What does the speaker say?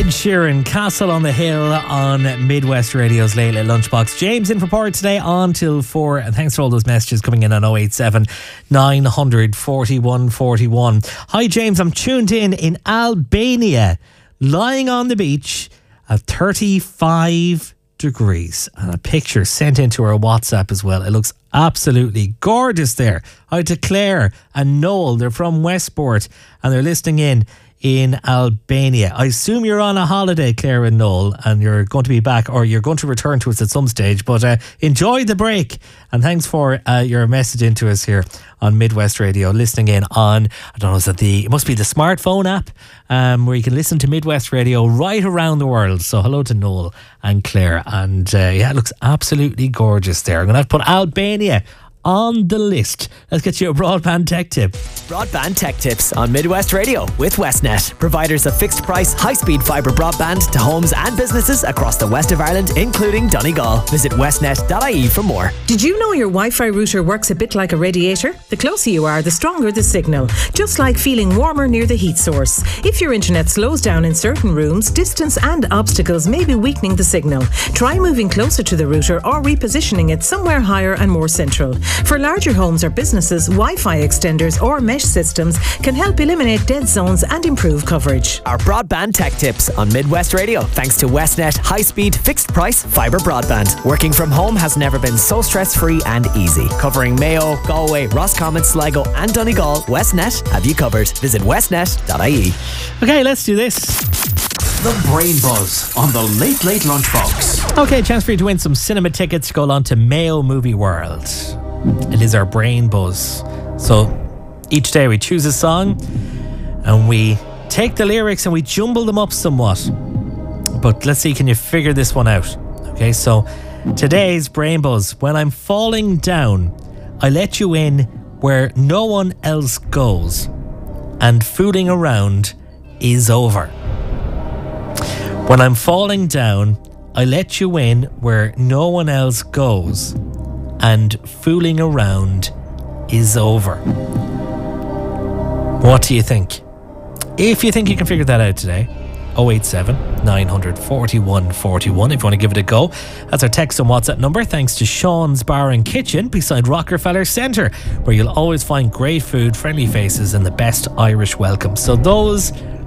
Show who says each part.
Speaker 1: Ed Sheeran, Castle on the Hill on Midwest Radio's Late Late Lunchbox. James in for Port today on till 4. And thanks for all those messages coming in on 087 900 41 41. Hi James, I'm tuned in Albania, lying on the beach at 35 degrees. And a picture sent into our WhatsApp as well. It looks absolutely gorgeous there. Hi to Claire and Noel. They're from Westport and they're listening in Albania. I assume you're on a holiday, Claire and Noel, and you're going to be back, or you're going to return to us at some stage, but enjoy the break. And thanks for your message into us here on Midwest Radio, listening in on, I don't know, it must be the smartphone app, where you can listen to Midwest Radio right around the world. So hello to Noel and Claire. And yeah, it looks absolutely gorgeous there. I'm going to have to put Albania on the list. Let's get you a broadband tech tip.
Speaker 2: Broadband tech tips on Midwest Radio with Westnet, providers of fixed price, high-speed fibre broadband to homes and businesses across the west of Ireland, including Donegal. Visit westnet.ie for more.
Speaker 3: Did you know your Wi-Fi router works a bit like a radiator? The closer you are, the stronger the signal, just like feeling warmer near the heat source. If your internet slows down in certain rooms, distance and obstacles may be weakening the signal. Try moving closer to the router or repositioning it somewhere higher and more central. For larger homes or businesses, Wi-Fi extenders or mesh systems can help eliminate dead zones and improve coverage.
Speaker 2: Our broadband tech tips on Midwest Radio, thanks to Westnet high-speed, fixed-price fibre broadband. Working from home has never been so stress-free and easy. Covering Mayo, Galway, Roscommon, Sligo and Donegal, Westnet have you covered. Visit westnet.ie.
Speaker 1: Okay, let's do this.
Speaker 4: The Brain Buzz on the Late Late Lunchbox.
Speaker 1: Okay, chance for you to win some cinema tickets to go on to Mayo Movie World. It is our Brain Buzz. So each day we choose a song and we take the lyrics and we jumble them up somewhat. But let's see, can you figure this one out? Okay, so today's Brain Buzz. When I'm falling down, I let you in where no one else goes, and fooling around is over. When I'm falling down, I let you in where no one else goes, and fooling around is over. What do you think? If you think you can figure that out today, 087 900 41 41 if you want to give it a go. That's our text and WhatsApp number, thanks to Sean's Bar and Kitchen beside Rockefeller Centre, where you'll always find great food, friendly faces and the best Irish welcome. So those